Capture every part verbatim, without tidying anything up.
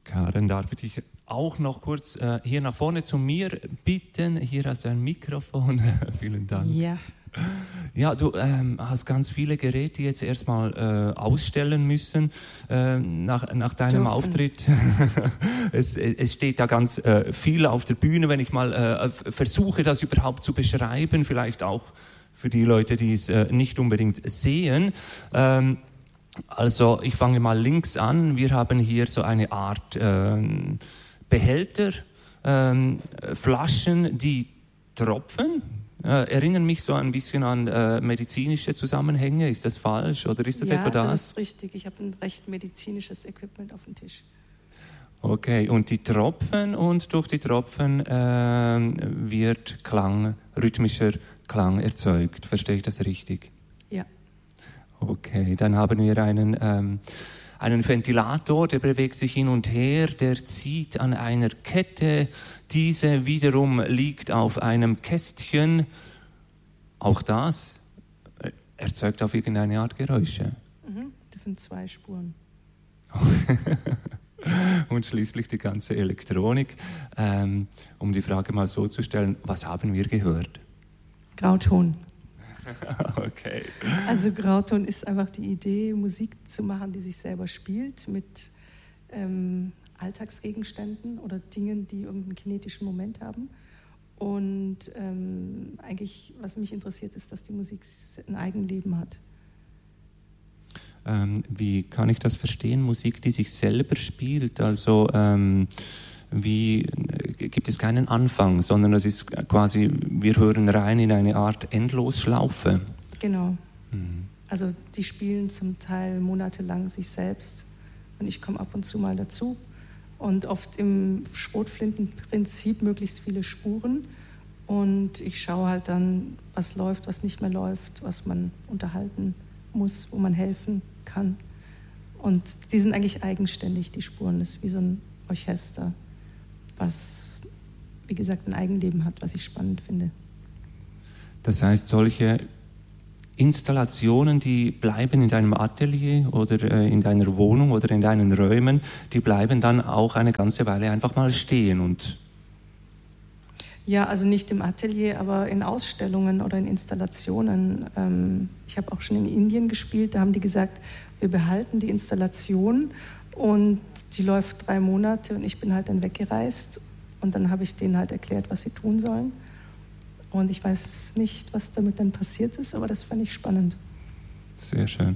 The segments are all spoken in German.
Karen, darf ich dich auch noch kurz äh, hier nach vorne zu mir bitten? Hier hast du ein Mikrofon. Vielen Dank. Ja. Ja, du ähm, hast ganz viele Geräte jetzt erstmal äh, ausstellen müssen äh, nach, nach deinem Dürfen. Auftritt. es, es steht da ganz äh, viel auf der Bühne, wenn ich mal äh, versuche, das überhaupt zu beschreiben, vielleicht auch für die Leute, die es äh, nicht unbedingt sehen. Ähm, Also ich fange mal links an. Wir haben hier so eine Art äh, Behälter, äh, Flaschen, die tropfen. Äh, erinnern mich so ein bisschen an äh, medizinische Zusammenhänge. Ist das falsch oder ist das ja, etwa das? Ja, das ist richtig. Ich habe ein recht medizinisches Equipment auf dem Tisch. Okay, und die tropfen und durch die Tropfen äh, wird Klang, rhythmischer Klang erzeugt. Verstehe ich das richtig? Ja. Okay, dann haben wir einen, ähm, einen Ventilator, der bewegt sich hin und her, der zieht an einer Kette, diese wiederum liegt auf einem Kästchen. Auch das erzeugt auf irgendeine Art Geräusche. Mhm, das sind zwei Spuren. Und schließlich die ganze Elektronik. Ähm, um die Frage mal so zu stellen, was haben wir gehört? Grauton. Okay. Also Grauton ist einfach die Idee, Musik zu machen, die sich selber spielt mit ähm, Alltagsgegenständen oder Dingen, die irgendeinen kinetischen Moment haben. Und ähm, eigentlich, was mich interessiert, ist, dass die Musik ein Eigenleben hat. Ähm, wie kann ich das verstehen? Musik, die sich selber spielt, also ähm, wie gibt es keinen Anfang, sondern es ist quasi, wir hören rein in eine Art Endlosschlaufe. Genau. Mhm. Also die spielen zum Teil monatelang sich selbst und ich komme ab und zu mal dazu und oft im Schrotflintenprinzip möglichst viele Spuren und ich schaue halt dann, was läuft, was nicht mehr läuft, was man unterhalten muss, wo man helfen kann. Und die sind eigentlich eigenständig, die Spuren. Das ist wie so ein Orchester, was, wie gesagt, ein Eigenleben hat, was ich spannend finde. Das heißt, solche Installationen, die bleiben in deinem Atelier oder äh, in deiner Wohnung oder in deinen Räumen, die bleiben dann auch eine ganze Weile einfach mal stehen und... Ja, also nicht im Atelier, aber in Ausstellungen oder in Installationen. Ähm, ich habe auch schon in Indien gespielt, da haben die gesagt, wir behalten die Installation und die läuft drei Monate und ich bin halt dann weggereist und dann habe ich denen halt erklärt, was sie tun sollen. Und ich weiß nicht, was damit dann passiert ist, aber das fand ich spannend. Sehr schön.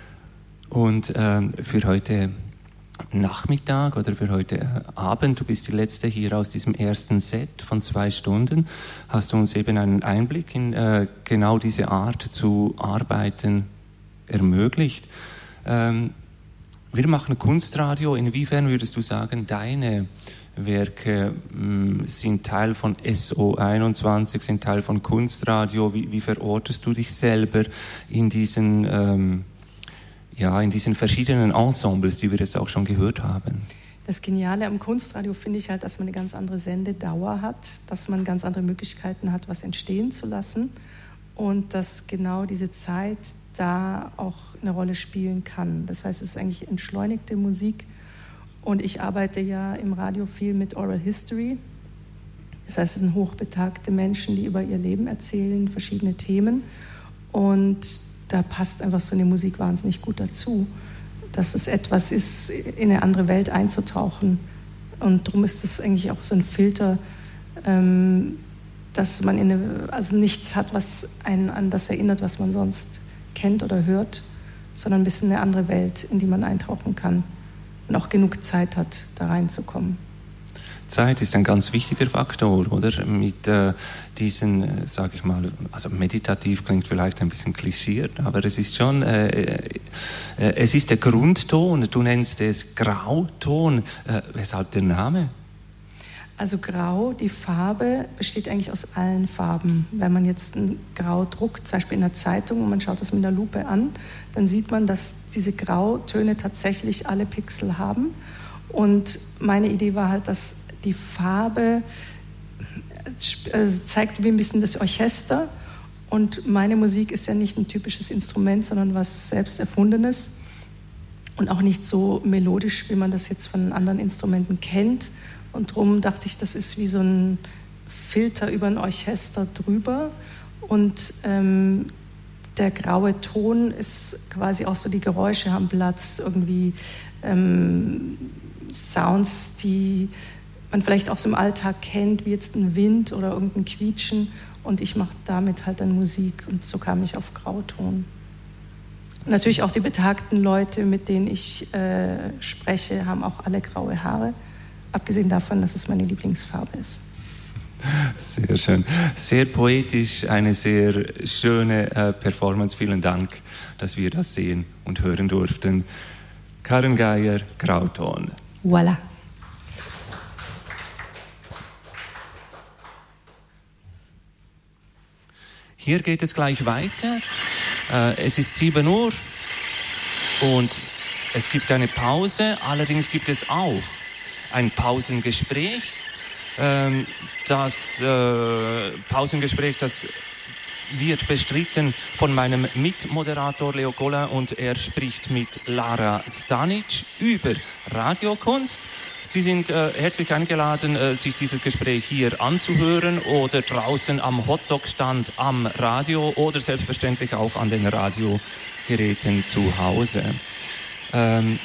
Und ähm, für heute Nachmittag oder für heute Abend, du bist die Letzte hier aus diesem ersten Set von zwei Stunden, hast du uns eben einen Einblick in äh, genau diese Art zu arbeiten ermöglicht. Ähm, wir machen Kunstradio. Inwiefern würdest du sagen, deine Werke mh, sind Teil von S O einundzwanzig, sind Teil von Kunstradio? Wie, wie verortest du dich selber in diesen, ähm, ja, in diesen verschiedenen Ensembles, die wir jetzt auch schon gehört haben? Das Geniale am Kunstradio finde ich halt, dass man eine ganz andere Sendedauer hat, dass man ganz andere Möglichkeiten hat, was entstehen zu lassen und dass genau diese Zeit da auch eine Rolle spielen kann. Das heißt, es ist eigentlich entschleunigte Musik und ich arbeite ja im Radio viel mit Oral History. Das heißt, es sind hochbetagte Menschen, die über ihr Leben erzählen, verschiedene Themen und da passt einfach so eine Musik wahnsinnig gut dazu, dass es etwas ist, in eine andere Welt einzutauchen und darum ist es eigentlich auch so ein Filter, ähm, dass man in eine, also nichts hat, was einen an das erinnert, was man sonst kennt oder hört, sondern ein bisschen eine andere Welt, in die man eintauchen kann und auch genug Zeit hat, da reinzukommen. Zeit ist ein ganz wichtiger Faktor, oder? Mit äh, diesen, äh, sage ich mal, also meditativ klingt vielleicht ein bisschen klischiert, aber es ist schon, äh, äh, es ist der Grundton, du nennst es Grauton. Äh, weshalb der Name? Also Grau, die Farbe besteht eigentlich aus allen Farben. Wenn man jetzt ein Grau druckt, zum Beispiel in der Zeitung, und man schaut das mit der Lupe an, dann sieht man, dass diese Grautöne tatsächlich alle Pixel haben. Und meine Idee war halt, dass die Farbe zeigt wie ein bisschen das Orchester. Und meine Musik ist ja nicht ein typisches Instrument, sondern was selbst Erfundenes. und auch nicht so melodisch, wie man das jetzt von anderen Instrumenten kennt. Und darum dachte ich, das ist wie so ein Filter über ein Orchester drüber. Und ähm, der graue Ton ist quasi auch so, die Geräusche haben Platz, irgendwie ähm, Sounds, die man vielleicht auch so im Alltag kennt, wie jetzt ein Wind oder irgendein Quietschen. Und ich mache damit halt dann Musik und so kam ich auf Grauton. Natürlich auch die betagten Leute, mit denen ich äh, spreche, haben auch alle graue Haare. Abgesehen davon, dass es meine Lieblingsfarbe ist. Sehr schön. Sehr poetisch, eine sehr schöne äh, Performance. Vielen Dank, dass wir das sehen und hören durften. Karen Geier, Grauton. Voilà. Hier geht es gleich weiter. Äh, es ist sieben Uhr und es gibt eine Pause. Allerdings gibt es auch ein Pausengespräch. Ähm, das äh, Pausengespräch, das wird bestritten von meinem Mitmoderator Leo Golla und er spricht mit Lara Stanic über Radiokunst. Sie sind äh, herzlich eingeladen, äh, sich dieses Gespräch hier anzuhören oder draußen am Hotdog-Stand am Radio oder selbstverständlich auch an den Radiogeräten zu Hause. Ähm,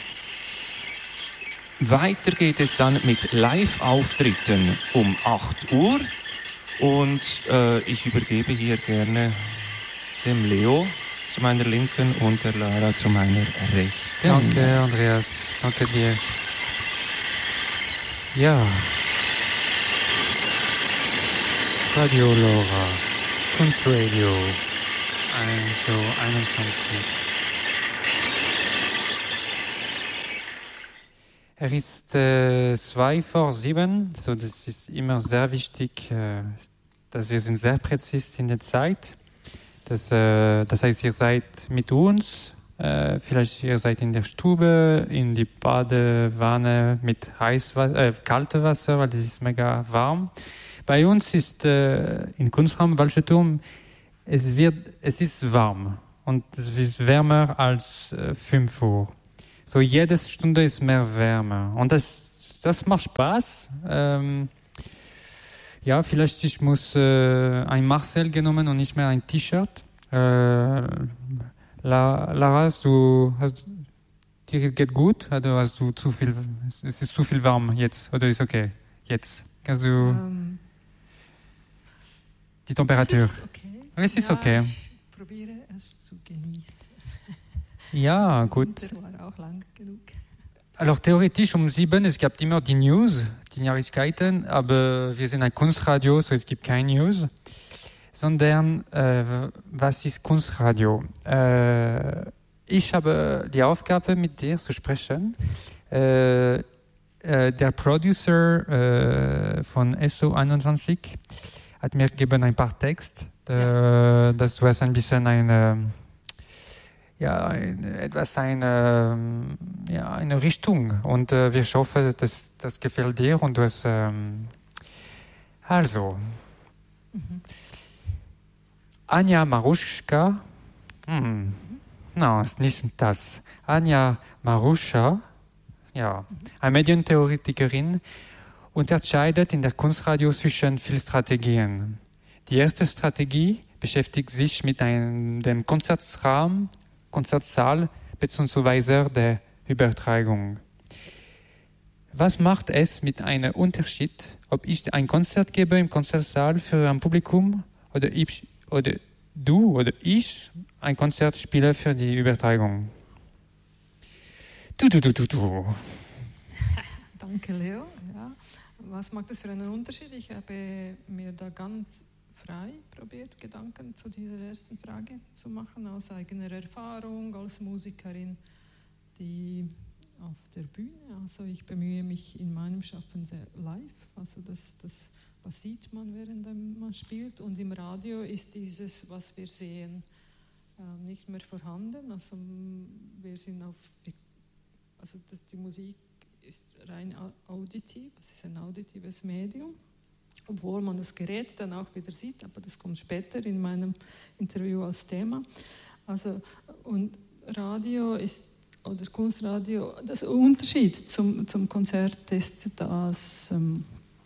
weiter geht es dann mit Live-Auftritten um acht Uhr und äh, ich übergebe hier gerne dem Leo zu meiner Linken und der Lara zu meiner Rechten. Danke, Andreas. Danke dir. Ja. Radio Lora. Kunstradio. Also einundzwanzig. Er ist äh, zwei vor sieben, so das ist immer sehr wichtig, äh, dass wir sind sehr präzise in der Zeit. Das, äh, das heißt, ihr seid mit uns, äh, vielleicht ihr seid in der Stube, in die Badewanne mit Heißwasser, äh, kaltem Wasser, weil das ist mega warm. Bei uns ist äh, im Kunstraum Waldsteinturm, es wird, es ist warm und es ist wärmer als äh, fünf Uhr. So jede Stunde ist mehr Wärme und das, das macht Spaß. Ähm, ja, vielleicht ich muss äh, ein Marcel genommen und nicht mehr ein T-Shirt. Äh, La, Lara, hast du, hast, dir geht gut? Oder hast du zu viel? Es ist zu viel warm jetzt oder ist okay jetzt? Kannst du um, die Temperatur? Es ist okay. Es ist ja, okay. Ich probiere es zu genießen. Ja, gut. Der war auch lang genug. Alors theoretisch um sieben, es gibt immer die News, die Neuigkeiten, aber wir sind ein Kunstradio, so es gibt keine News. Sondern, äh, was ist Kunstradio? Äh, ich habe die Aufgabe, mit dir zu sprechen. Äh, äh, der Producer äh, von S O einundzwanzig hat mir gegeben ein paar Texte, äh, ja. dass du hast ein bisschen eine ja, ein, etwas eine, ja, eine Richtung und äh, wir hoffen, dass das gefällt dir und du hast ähm, also mhm. Anja Maruschka hm, no, nicht das Anja Maruscha ja, eine Medientheoretikerin unterscheidet in der Kunstradio zwischen vielen Strategien. Die erste Strategie beschäftigt sich mit einem, dem Konzertraum Konzertsaal bzw. der Übertragung. Was macht es mit einem Unterschied, ob ich ein Konzert gebe im Konzertsaal für ein Publikum oder, ich, oder du oder ich ein Konzert spiele für die Übertragung? Du, du, du, du, du. Danke, Leo. Ja. Was macht das für einen Unterschied? Ich habe mir da ganz frei probiert, Gedanken zu dieser ersten Frage zu machen, aus eigener Erfahrung als Musikerin, die auf der Bühne, also ich bemühe mich in meinem Schaffen sehr live, also das, das was sieht man, während man spielt, und im Radio ist dieses, was wir sehen, nicht mehr vorhanden, also wir sind auf, also das, die Musik ist rein auditiv, es ist ein auditives Medium, obwohl man das Gerät dann auch wieder sieht, aber das kommt später in meinem Interview als Thema. Also, und Radio ist oder Kunstradio, der Unterschied zum, zum Konzert ist, dass, ähm,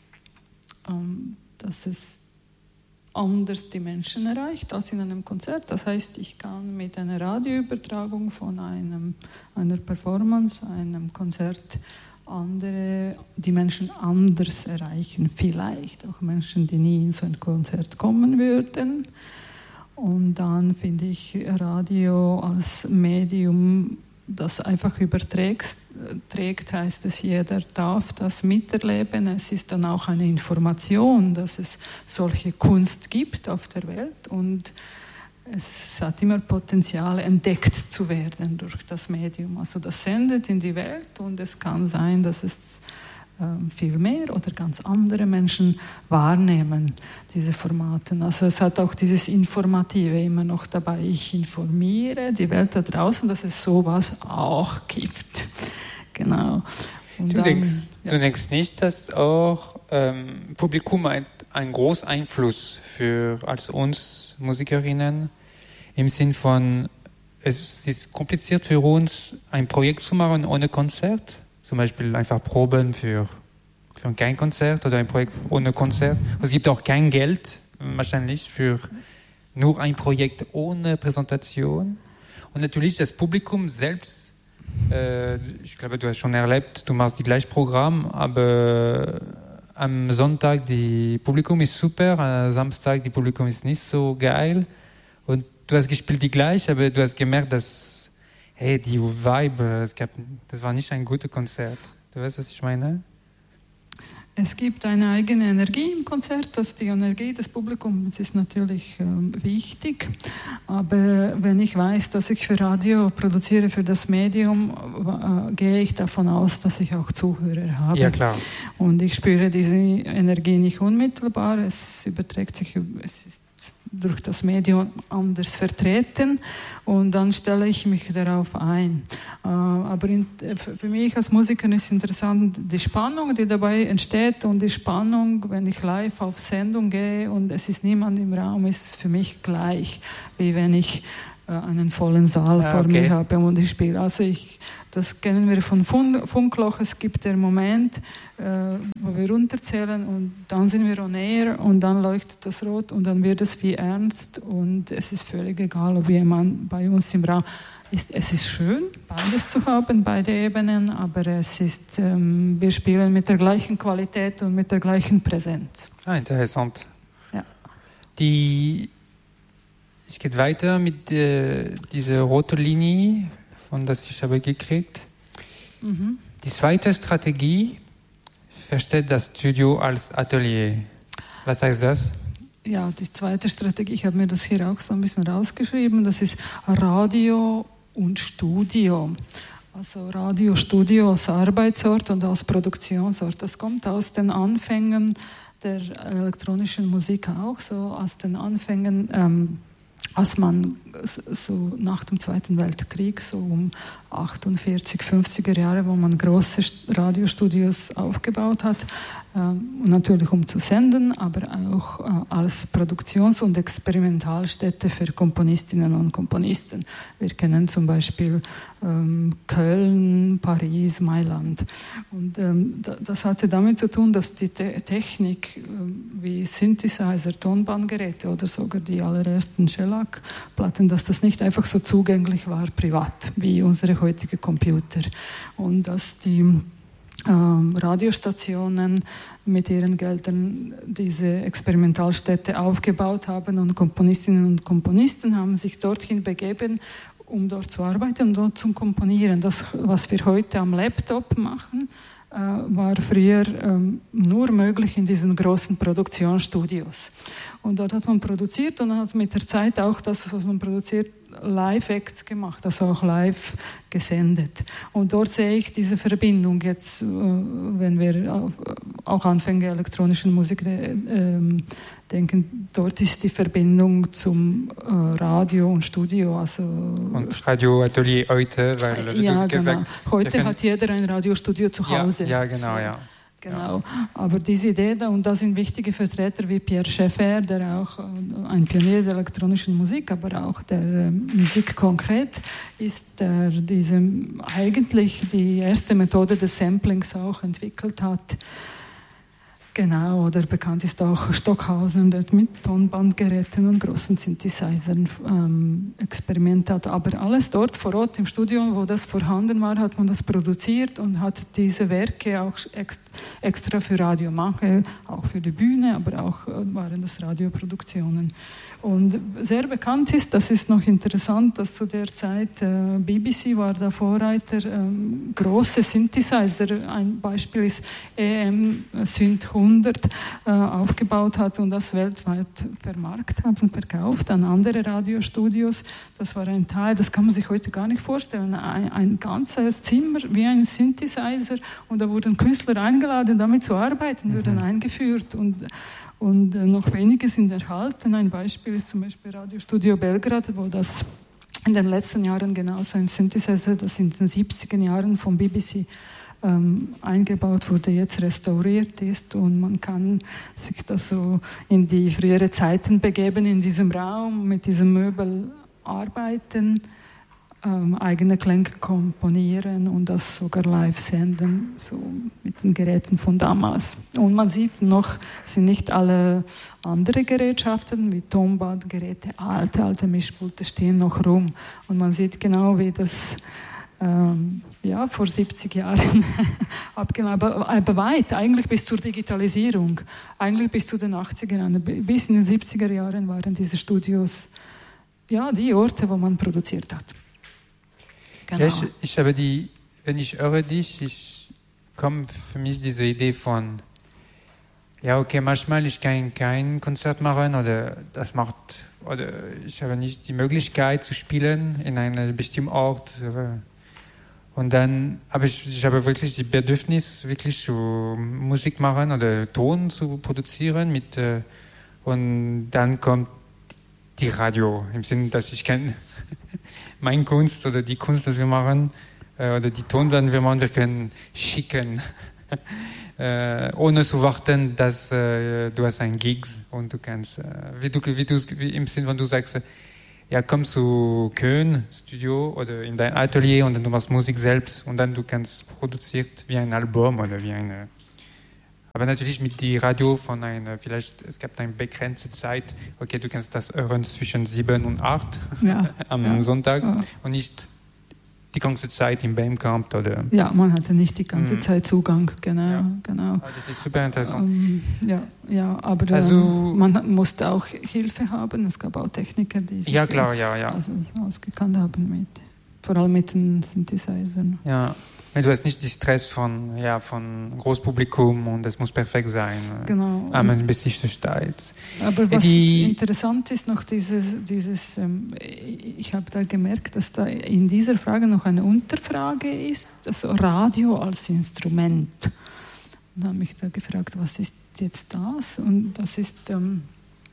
ähm, dass es anders die Menschen erreicht als in einem Konzert. Das heißt, ich kann mit einer Radioübertragung von einem, einer Performance, einem Konzert, andere, die Menschen anders erreichen. Vielleicht auch Menschen, die nie in so ein Konzert kommen würden. Und dann finde ich Radio als Medium, das einfach überträgt, trägt, heißt es, jeder darf das miterleben. Es ist dann auch eine Information, dass es solche Kunst gibt auf der Welt und es hat immer Potenzial, entdeckt zu werden durch das Medium. Also das sendet in die Welt und es kann sein, dass es ähm, viel mehr oder ganz andere Menschen wahrnehmen, diese Formate. Also es hat auch dieses Informative immer noch dabei. Ich informiere die Welt da draußen, dass es sowas auch gibt. Genau. Und du, dann, denkst, ja. du denkst nicht, dass auch ähm, Publikum ein, einen großen Einfluss für als uns Musikerinnen im Sinn von, es ist kompliziert für uns, ein Projekt zu machen ohne Konzert, zum Beispiel einfach Proben für, für kein Konzert oder ein Projekt ohne Konzert. Es gibt auch kein Geld wahrscheinlich für nur ein Projekt ohne Präsentation. Und natürlich das Publikum selbst, äh, ich glaube, du hast schon erlebt, du machst die gleiche Programm, aber am Sonntag die Publikum ist super, am Samstag die Publikum ist nicht so geil. Und du hast gespielt die gleich, aber du hast gemerkt, dass hey, die Vibe, es gab, das war nicht ein gutes Konzert. Du weißt, was ich meine? Es gibt eine eigene Energie im Konzert, das die Energie des Publikums ist natürlich äh, wichtig, aber wenn ich weiß, dass ich für Radio produziere, für das Medium, äh, gehe ich davon aus, dass ich auch Zuhörer habe. Ja, klar. Und ich spüre diese Energie nicht unmittelbar, es überträgt sich, es ist durch das Medium anders vertreten und dann stelle ich mich darauf ein. Aber in, für mich als Musiker ist interessant die Spannung, die dabei entsteht und die Spannung, wenn ich live auf Sendung gehe und es ist niemand im Raum, ist für mich gleich, wie wenn ich einen vollen Saal ah, vor okay. mir habe und ich spiele. Also ich, das kennen wir von Funkloch, es gibt den Moment, äh, wo wir runterzählen und dann sind wir on air und dann leuchtet das rot und dann wird es wie ernst und es ist völlig egal, ob jemand bei uns im Raum ist. Es ist schön, beides zu haben, beide Ebenen, aber es ist, ähm, wir spielen mit der gleichen Qualität und mit der gleichen Präsenz. Ah, interessant. Ja. Die Ich gehe weiter mit äh, dieser roten Linie, von das ich habe gekriegt. Mhm. Die zweite Strategie versteht das Studio als Atelier. Was heißt das? Ja, die zweite Strategie, ich habe mir das hier auch so ein bisschen rausgeschrieben, das ist Radio und Studio. Also Radio, Studio als Arbeitsort und als Produktionsort. Das kommt aus den Anfängen der elektronischen Musik auch, so aus den Anfängen, ähm, als man so nach dem Zweiten Weltkrieg, so um achtundvierzig, fünfziger Jahre, wo man große Radiostudios aufgebaut hat, äh, natürlich um zu senden, aber auch äh, als Produktions- und Experimentalstätte für Komponistinnen und Komponisten. Wir kennen zum Beispiel ähm, Köln, Paris, Mailand. Und ähm, das hatte damit zu tun, dass die Te- Technik äh, wie Synthesizer, Tonbandgeräte oder sogar die allerersten Shellac-Platten, dass das nicht einfach so zugänglich war privat wie unsere heutige Computer und dass die ähm, Radiostationen mit ihren Geldern diese Experimentalstätte aufgebaut haben und Komponistinnen und Komponisten haben sich dorthin begeben, um dort zu arbeiten und dort zu komponieren. Das, was wir heute am Laptop machen, äh, war früher ähm, nur möglich in diesen großen Produktionsstudios. Und dort hat man produziert und dann hat mit der Zeit auch das, was man produziert, Live-Acts gemacht, also auch live gesendet. Und dort sehe ich diese Verbindung jetzt, äh, wenn wir auch Anfänge elektronischen Musik äh, denken, dort ist die Verbindung zum äh, Radio und Studio. Also, und Radioatelier heute, weil ja, du gesagt genau. Heute können, hat jeder ein Radiostudio zu Hause. Ja, ja genau, so. ja. Genau, aber diese Idee, da, und da sind wichtige Vertreter wie Pierre Schaeffer, der auch ein Pionier der elektronischen Musik, aber auch der äh, Musik konkret ist, der diese eigentlich die erste Methode des Samplings auch entwickelt hat. Genau, oder bekannt ist auch Stockhausen, der mit Tonbandgeräten und großen Synthesizern ähm, Experimente hat. Aber alles dort vor Ort im Studio, wo das vorhanden war, hat man das produziert und hat diese Werke auch ex extra für Radio manche, auch für die Bühne, aber auch äh, waren das Radioproduktionen. Und sehr bekannt ist, das ist noch interessant, dass zu der Zeit äh, B B C war der Vorreiter, ähm, große Synthesizer, ein Beispiel ist E M Synth hundert, äh, aufgebaut hat und das weltweit vermarktet hat und verkauft an andere Radiostudios. Das war ein Teil, das kann man sich heute gar nicht vorstellen, ein, ein ganzes Zimmer wie ein Synthesizer und da wurden Künstler eingeladen, damit zu arbeiten, mhm. wurden eingeführt und Und äh, noch wenige sind erhalten. Ein Beispiel ist zum Beispiel Radiostudio Belgrad, wo das in den letzten Jahren genauso ein Synthesizer, das in den siebziger Jahren vom B B C ähm, eingebaut wurde, jetzt restauriert ist. Und man kann sich das so in die frühere Zeiten begeben, in diesem Raum, mit diesem Möbel arbeiten, ähm, eigene Klänge komponieren und das sogar live senden, so mit den Geräten von damals. Und man sieht noch, sind nicht alle andere Gerätschaften wie Tonbandgeräte, alte, alte Mischpulte stehen noch rum. Und man sieht genau, wie das ähm, ja, vor siebzig Jahren abgelaufen, aber, aber weit, eigentlich bis zur Digitalisierung, eigentlich bis zu den achtziger Jahren, bis in den siebziger Jahren waren diese Studios ja, die Orte, wo man produziert hat. Genau. Ja, ich, ich habe die, wenn ich höre dich, ich komme für mich diese Idee von, ja okay, manchmal ich kann kein Konzert machen oder das macht, oder ich habe nicht die Möglichkeit zu spielen in einem bestimmten Ort und dann habe ich, ich habe wirklich die Bedürfnis, wirklich zu Musik machen oder Ton zu produzieren mit, und dann kommt die Radio, im Sinne, dass ich kann meine Kunst oder die Kunst, die wir machen, äh, oder die Ton, die wir machen, wir können schicken, äh, ohne zu warten, dass äh, du hast ein Gigs und du kannst, äh, wie du, wie du, wie im Sinne, wenn du sagst, ja, komm zu Köln, Studio oder in dein Atelier und dann du machst Musik selbst und dann du kannst produziert wie ein Album oder wie eine. Aber natürlich mit die Radio von einer, vielleicht, es gibt eine begrenzte Zeit, okay, du kannst das hören zwischen sieben und acht ja, am ja, Sonntag ja. und nicht die ganze Zeit im Bandcamp oder... Ja, man hatte nicht die ganze mm. Zeit Zugang, genau, ja. genau. Aber das ist super interessant. Um, ja, ja, aber also, ähm, man musste auch Hilfe haben, es gab auch Techniker, die sich ja, klar, ja, ja. Also, ausgekannt haben mit, vor allem mit den Synthesizern. Ja. Du hast nicht den Stress von, ja, von Großpublikum und es muss perfekt sein. Genau. Aber ein bisschen Zeit. Aber was die, interessant ist noch dieses, dieses ähm, ich habe da gemerkt, dass da in dieser Frage noch eine Unterfrage ist, also Radio als Instrument. Und habe mich da gefragt, was ist jetzt das? Und das ist, ähm,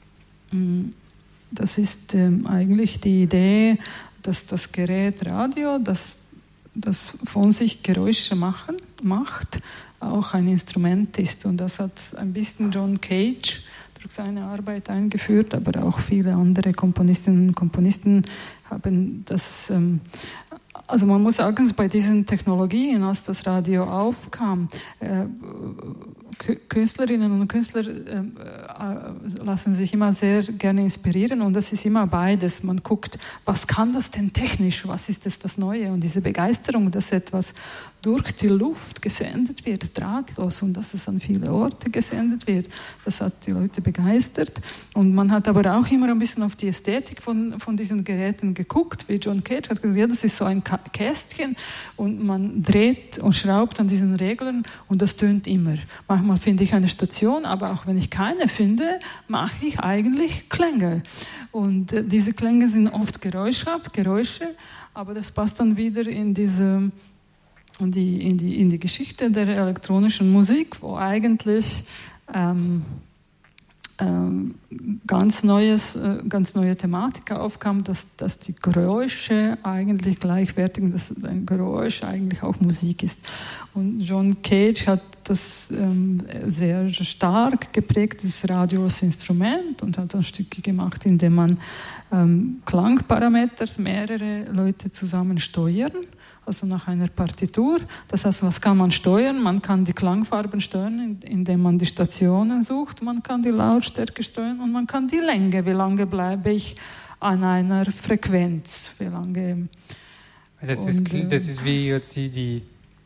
das ist ähm, eigentlich die Idee, dass das Gerät Radio, das das von sich Geräusche machen, macht, auch ein Instrument ist. Und das hat ein bisschen John Cage durch seine Arbeit eingeführt, aber auch viele andere Komponistinnen und Komponisten haben das, ähm, also man muss sagen, bei diesen Technologien, als das Radio aufkam, äh, Künstlerinnen und Künstler äh, lassen sich immer sehr gerne inspirieren und das ist immer beides. Man guckt, was kann das denn technisch, was ist das, das Neue und diese Begeisterung, dass etwas durch die Luft gesendet wird, drahtlos und dass es an viele Orte gesendet wird, das hat die Leute begeistert und man hat aber auch immer ein bisschen auf die Ästhetik von, von diesen Geräten geguckt, wie John Cage hat gesagt, ja, das ist so ein Kästchen und man dreht und schraubt an diesen Reglern und das tönt immer. Manchmal finde ich eine Station, aber auch wenn ich keine finde, mache ich eigentlich Klänge. Und äh, diese Klänge sind oft geräuschhaft, Geräusche, aber das passt dann wieder in diese, in die, in die, in die Geschichte der elektronischen Musik, wo eigentlich ähm, ähm, ganz, neues, äh, ganz neue Thematik aufkam, dass, dass die Geräusche eigentlich gleichwertig, dass ein Geräusch eigentlich auch Musik ist. Und John Cage hat das ähm, sehr stark geprägt, das Radio als Instrument, und hat dann Stücke gemacht, in denen man ähm, Klangparameter, mehrere Leute zusammen steuern, also nach einer Partitur. Das heißt, was kann man steuern? Man kann die Klangfarben steuern, indem man die Stationen sucht, man kann die Lautstärke steuern und man kann die Länge, wie lange bleibe ich an einer Frequenz, wie lange... Das, ist, das ist wie jetzt die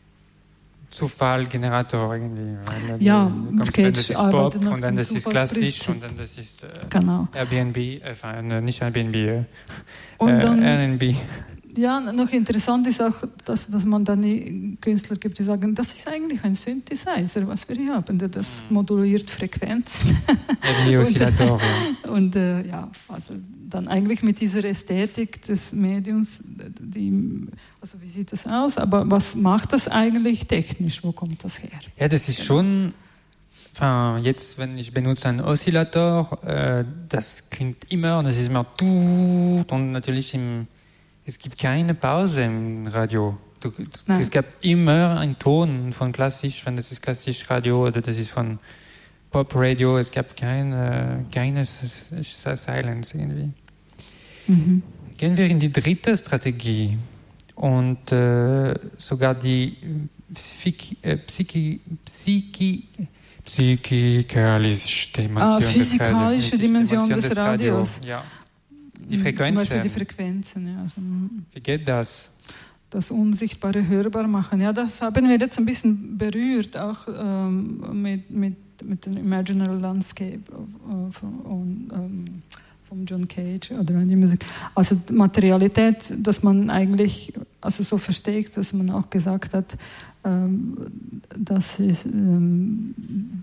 Zufallgenerator irgendwie. Weil ja, du kommst, dann das ist Pop und dann das ist klassisch und dann das ist äh, genau. Airbnb, äh, nicht Airbnb, äh, und dann, Airbnb. Ja, noch interessant ist auch, dass, dass man dann Künstler gibt, die sagen, das ist eigentlich ein Synthesizer, was wir hier haben, das moduliert Frequenzen. Ein Oszillator. und und äh, ja, also dann eigentlich mit dieser Ästhetik des Mediums, die, also wie sieht das aus, aber was macht das eigentlich technisch, wo kommt das her? Ja, das ist schon, enfin, jetzt, wenn ich benutze einen Oszillator, äh, das klingt immer, das ist immer tut und natürlich im es gibt keine Pause im Radio. Du, es gab immer einen Ton von klassisch, wenn das ist klassisch Radio oder das ist von Pop Radio. Es gab keine, keine Silence irgendwie. Mhm. Gehen wir in die dritte Strategie und äh, sogar die Psychi, äh, Psychi, Psychi, psychikalische Dimension, ah, physikalische Dimension des, des Radios. Radio. Ja. Die Frequenzen. Zum Beispiel die Frequenzen, ja. Also, wie geht das? Das Unsichtbare hörbar machen. Ja, das haben wir jetzt ein bisschen berührt, auch ähm, mit, mit, mit dem Imaginary Landscape äh, von, ähm, von John Cage oder die Musik. Also Materialität, dass man eigentlich, also so versteht, dass man auch gesagt hat, ähm, dass es ähm,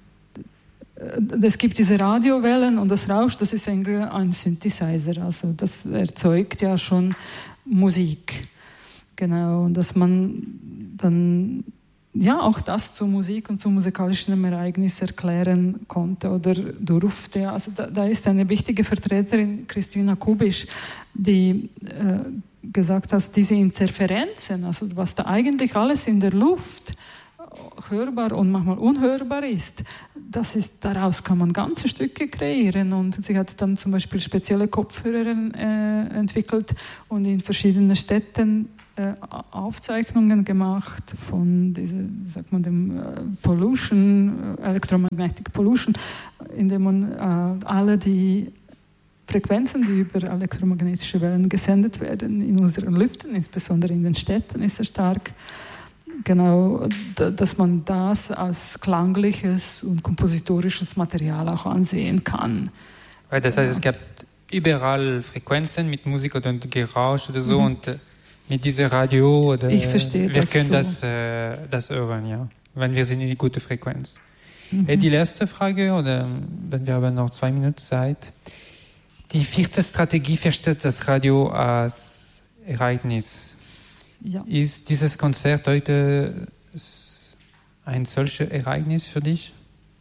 es gibt diese Radiowellen und das Rausch, das ist ein Synthesizer, also das erzeugt ja schon Musik. Genau, und dass man dann ja auch das zur Musik und zum musikalischen Ereignis erklären konnte oder durfte. Also da, da ist eine wichtige Vertreterin, Christina Kubisch, die äh, gesagt hat, diese Interferenzen, also was da eigentlich alles in der Luft hörbar und manchmal unhörbar ist, das ist, daraus kann man ganze Stücke kreieren, und sie hat dann zum Beispiel spezielle Kopfhörer äh, entwickelt und in verschiedenen Städten äh, Aufzeichnungen gemacht von dieser, sagt man, dem äh, Pollution, äh, Electromagnetic Pollution, indem man äh, alle die Frequenzen, die über elektromagnetische Wellen gesendet werden in unseren Lüften, insbesondere in den Städten, ist sehr stark. Genau, dass man das als klangliches und kompositorisches Material auch ansehen kann. Das heißt, es gab überall Frequenzen mit Musik oder Geräusch oder so, mhm. und äh, mit diesem Radio oder ich verstehe wir das können so. das, äh, das hören, ja, wenn wir sind in die gute Frequenz. Mhm. Äh, die letzte Frage, oder wenn wir haben noch zwei Minuten Zeit. Die vierte Strategie versteht das Radio als Ereignis. Ja. Ist dieses Konzert heute ein solches Ereignis für dich?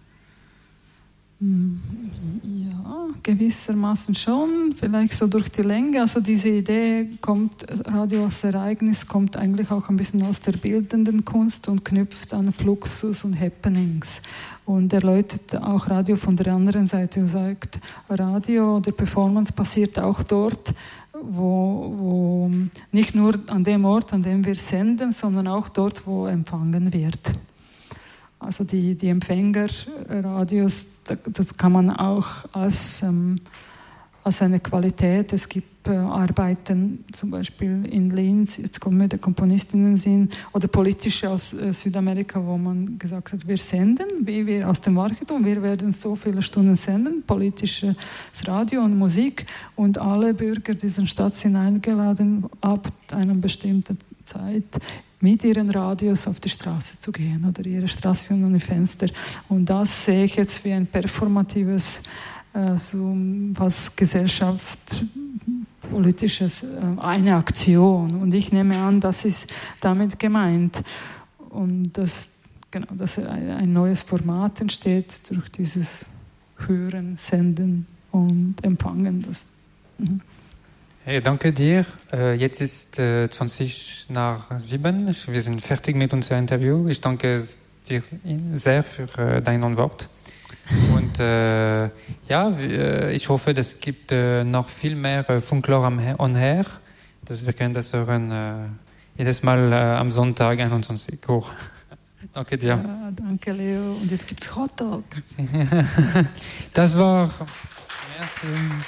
Ja, gewissermaßen schon, vielleicht so durch die Länge. Also diese Idee kommt, Radio als Ereignis kommt eigentlich auch ein bisschen aus der bildenden Kunst und knüpft an Fluxus und Happenings. Und erläutert auch Radio von der anderen Seite und sagt, Radio oder Performance passiert auch dort, Wo, wo nicht nur an dem Ort, an dem wir senden, sondern auch dort, wo empfangen wird. Also die, die Empfängerradios, das kann man auch als, ähm, als eine Qualität. Es gibt äh, Arbeiten, zum Beispiel in Linz, jetzt kommen wir der Komponistinnen sind, oder politische aus äh, Südamerika, wo man gesagt hat, wir senden, wie wir aus dem Warchetum, wir werden so viele Stunden senden, politisches Radio und Musik, und alle Bürger dieser Stadt sind eingeladen, ab einer bestimmten Zeit mit ihren Radios auf die Straße zu gehen oder ihre Straßen und die Fenster. Und das sehe ich jetzt wie ein performatives, äh, so was Gesellschaft, politisches, äh, eine Aktion. Und ich nehme an, das ist damit gemeint. Und dass, genau, dass ein, ein neues Format entsteht durch dieses hören, senden und empfangen. Das, mhm. Hey, danke dir. Äh, jetzt ist äh, zwanzig nach sieben. Wir sind fertig mit unserem Interview. Ich danke dir sehr für äh, deine Antwort. Und äh, ja, äh, ich hoffe, es gibt äh, noch viel mehr äh, Folklore am On Air, dass wir können das hören äh, jedes Mal äh, am Sonntag einundzwanzig Uhr. Danke dir. Ja, danke Leo. Und jetzt gibt es Hotdog. Das war... Merci.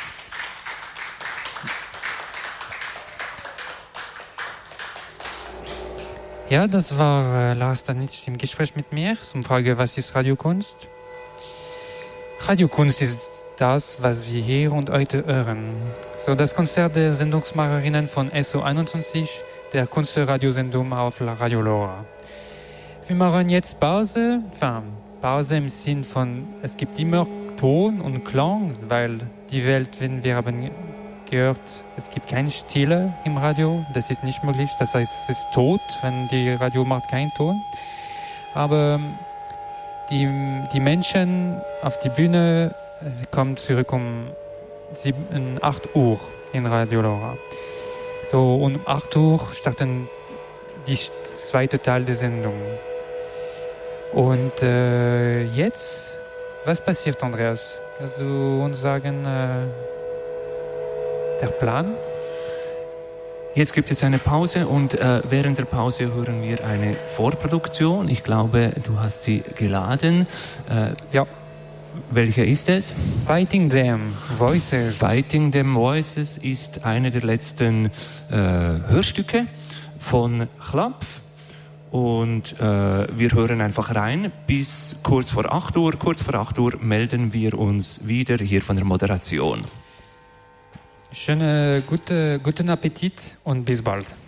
Ja, das war äh, Lara Stanic im Gespräch mit mir zum Frage, was ist Radiokunst? Radiokunst ist das, was Sie hier und heute hören. So, das Konzert der Sendungsmacherinnen von S O einundzwanzig, der Kunstradiosendung auf La Radio Lora. Wir machen jetzt Pause, enfin, Pause im Sinn von, es gibt immer Ton und Klang, weil die Welt, wenn wir haben gehört, es gibt keine Stille im Radio, das ist nicht möglich, das heißt, es ist tot, wenn die Radio macht keinen Ton. Aber die, die Menschen auf die Bühne kommen zurück um sieben, acht Uhr in Radio Lora. So, um acht Uhr starten die zweite Teil der Sendung. Und äh, jetzt, was passiert, Andreas? Kannst du uns sagen, äh, der Plan? Jetzt gibt es eine Pause und äh, während der Pause hören wir eine Vorproduktion. Ich glaube, du hast sie geladen. Äh, ja. Welcher ist es? Fighting Them Voices. Fighting Them Voices ist eine der letzten äh, Hörstücke von Chlapf. Und äh, wir hören einfach rein bis kurz vor acht Uhr. Kurz vor acht Uhr melden wir uns wieder hier von der Moderation. Schönen gute, guten Appetit und bis bald.